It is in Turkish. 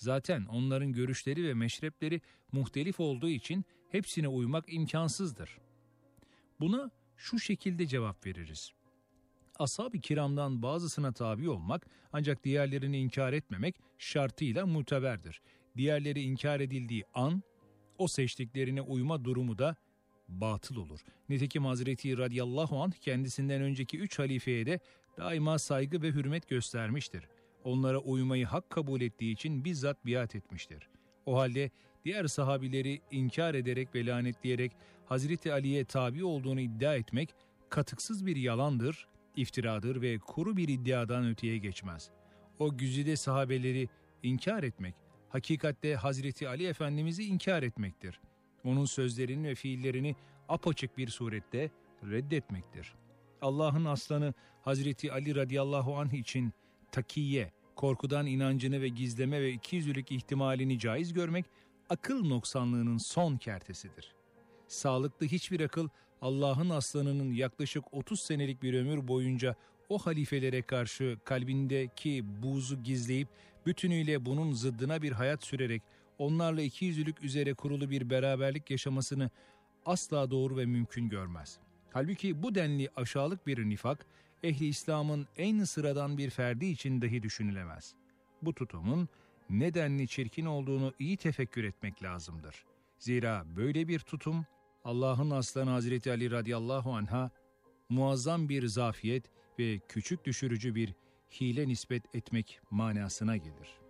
Zaten onların görüşleri ve meşrepleri muhtelif olduğu için hepsine uymak imkansızdır. Buna şu şekilde cevap veririz. Ashab-ı kiramdan bazısına tabi olmak ancak diğerlerini inkar etmemek şartıyla muteberdir. Diğerleri inkar edildiği an o seçtiklerine uyma durumu da batıl olur. Nitekim Hazreti radıyallahu anh kendisinden önceki 3 halifeye de daima saygı ve hürmet göstermiştir. Onlara uymayı hak kabul ettiği için bizzat biat etmiştir. O halde diğer sahabileri inkar ederek ve lanetleyerek Hazreti Ali'ye tabi olduğunu iddia etmek katıksız bir yalandır, iftiradır ve kuru bir iddiadan öteye geçmez. O güzide sahabeleri inkar etmek, hakikatte Hazreti Ali Efendimiz'i inkar etmektir. Onun sözlerini ve fiillerini apaçık bir surette reddetmektir. Allah'ın aslanı Hazreti Ali radıyallahu anh için takiye, korkudan inancını ve gizleme ve ikiyüzlülük ihtimalini caiz görmek, akıl noksanlığının son kertesidir. Sağlıklı hiçbir akıl, Allah'ın aslanının yaklaşık 30 senelik bir ömür boyunca o halifelere karşı kalbindeki buğzu gizleyip, bütünüyle bunun zıddına bir hayat sürerek, onlarla ikiyüzlülük üzere kurulu bir beraberlik yaşamasını asla doğru ve mümkün görmez. Halbuki bu denli aşağılık bir nifak, ehli İslam'ın en sıradan bir ferdi için dahi düşünülemez. Bu tutumun nedenli çirkin olduğunu iyi tefekkür etmek lazımdır. Zira böyle bir tutum, Allah'ın aslanı Hazreti Ali radıyallahu anh'a muazzam bir zafiyet ve küçük düşürücü bir hile nispet etmek manasına gelir.